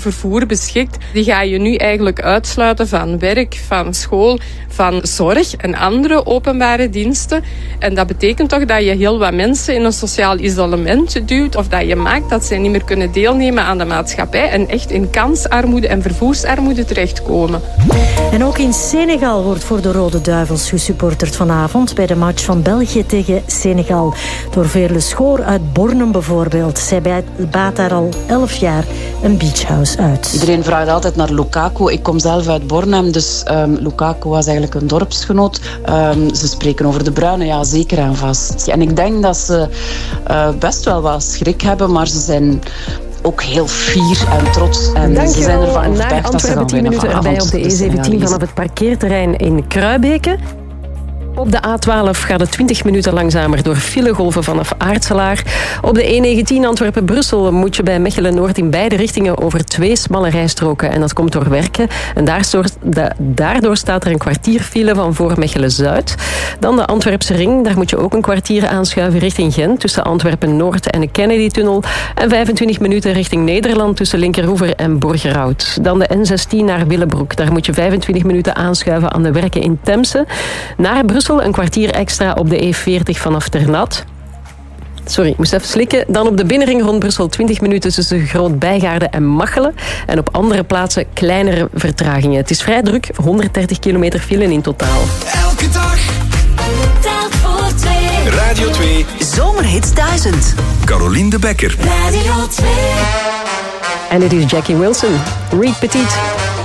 vervoer beschikt, die ga je nu eigenlijk uitsluiten van werk, van school, van zorg en andere openbare diensten. En dat betekent toch dat je heel wat mensen in een sociaal isolement duwt of dat je maakt dat ze niet meer kunnen deelnemen aan de maatschappij en echt in kansarmoede en vervoersarmoede terechtkomen. En ook in Senegal wordt voor de Rode Duivels gesupporterd vanavond bij de match van België tegen Senegal. Door Veerle Schoor uit Bornem bijvoorbeeld. Zij baat daar al 11 jaar een beachhouse uit. Iedereen vraagt altijd naar Lukaku. Ik kom zelf uit Bornem, dus Lukaku was eigenlijk een dorpsgenoot. Ze spreken over de Bruinen, ja, zeker en vast. En ik denk dat ze best wel wat schrik hebben, maar ze zijn ook heel fier en trots. En ze zijn ervan overtuigd dat ze gaan winnen vanavond. Antwerpen 10 minuten erbij op de E17 vanaf het parkeerterrein in Kruibeke. Op de A12 gaat het 20 minuten langzamer door filegolven vanaf Aartselaar. Op de E19 Antwerpen-Brussel moet je bij Mechelen-Noord in beide richtingen over 2 smalle rijstroken. En dat komt door werken. En daardoor staat er een kwartier file van voor Mechelen-Zuid. Dan de Antwerpse ring. Daar moet je ook een kwartier aanschuiven richting Gent tussen Antwerpen-Noord en de Kennedy-tunnel. En 25 minuten richting Nederland tussen Linkeroever en Borgerhout. Dan de N16 naar Willebroek. Daar moet je 25 minuten aanschuiven aan de werken in Temse. Naar Brussel een kwartier extra op de E40 vanaf Ternat. Sorry, ik moest even slikken. Dan op de binnenring rond Brussel 20 minuten tussen Groot-Bijgaarde en Machelen. En op andere plaatsen kleinere vertragingen. Het is vrij druk, 130 kilometer file in totaal. Elke dag. Telt voor 2. Radio 2. Zomerhits 1000. Caroline de Bekker. Radio 2. En het is Jackie Wilson. Reed Petit.